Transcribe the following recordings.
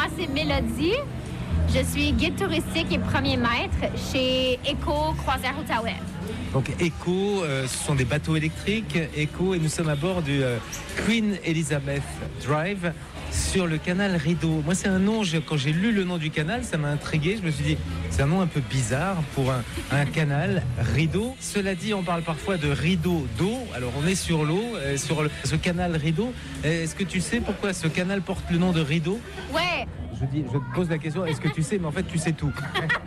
c'est Mélodie. Je suis guide touristique et premier maître chez Eco Croisière Outaouais. Donc Eco, ce sont des bateaux électriques, Eco, et nous sommes à bord du Queen Elizabeth Drive sur le canal Rideau. Moi, c'est un nom, quand j'ai lu le nom du canal, ça m'a intrigué. Je me suis dit, c'est un nom un peu bizarre pour un canal, Rideau. Cela dit, on parle parfois de rideau d'eau. Alors, on est sur l'eau, sur ce canal Rideau. Est-ce que tu sais pourquoi ce canal porte le nom de Rideau? Ouais. Je te pose la question, est-ce que tu sais? Mais en fait, tu sais tout.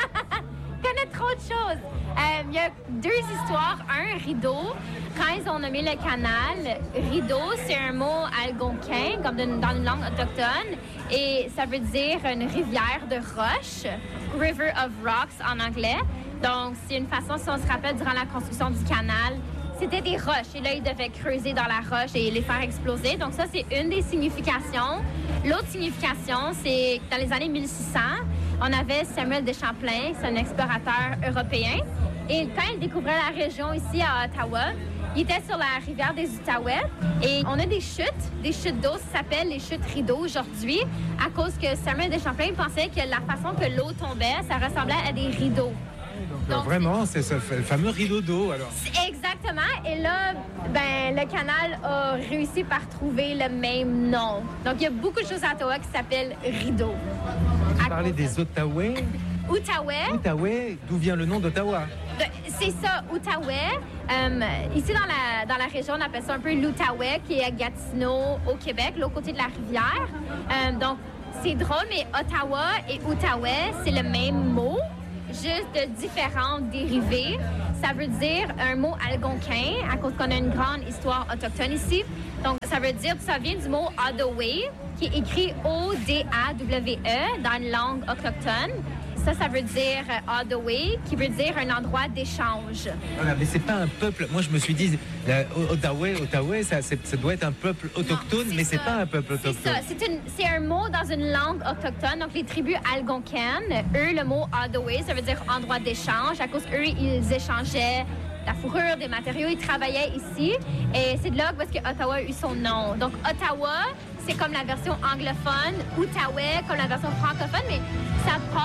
Je connais trop de choses. Il y a deux histoires. Un, rideau. Quand ils ont nommé le canal, rideau, c'est un mot algonquin, comme dans une langue autochtone, et ça veut dire une rivière de roches, River of Rocks en anglais. Donc, c'est une façon, si on se rappelle, durant la construction du canal, c'était des roches. Et là, ils devaient creuser dans la roche et les faire exploser. Donc, ça, c'est une des significations. L'autre signification, c'est que dans les années 1600, on avait Samuel de Champlain, c'est un explorateur européen. Et quand il découvrait la région ici à Ottawa, il était sur la rivière des Outaouais et on a des chutes d'eau qui s'appellent les chutes Rideau aujourd'hui à cause que Samuel de Champlain pensait que la façon que l'eau tombait, ça ressemblait à des rideaux. Donc vraiment, c'est ce fameux rideau d'eau, alors. Exactement. Et là, le canal a réussi par trouver le même nom. Donc, il y a beaucoup de choses à Ottawa qui s'appellent rideau. Tu parlais des Outaouais. Outaouais, d'où vient le nom d'Ottawa? C'est ça, Outaouais. Ici, dans la région, on appelle ça un peu l'Outaouais, qui est à Gatineau, au Québec, l'autre côté de la rivière. Donc, c'est drôle, mais Ottawa et Outaouais, c'est le même mot, juste de différents dérivés. Ça veut dire un mot algonquin, à cause qu'on a une grande histoire autochtone ici. Donc, ça vient du mot Odawe, qui est écrit O-D-A-W-E dans une langue autochtone. Ça veut dire Odawe, qui veut dire un endroit d'échange. Voilà, mais c'est pas un peuple. Moi, je me suis dit, Outaouais, ça doit être un peuple autochtone, mais c'est pas un peuple autochtone. C'est un mot dans une langue autochtone. Donc, les tribus algonquines, eux, le mot Odawe, ça veut dire endroit d'échange. À cause eux, ils échangeaient la fourrure, des matériaux, ils travaillaient ici. Et c'est de là parce que Ottawa a eu son nom. Donc, Ottawa, c'est comme la version anglophone, Outaouais comme la version francophone, mais ça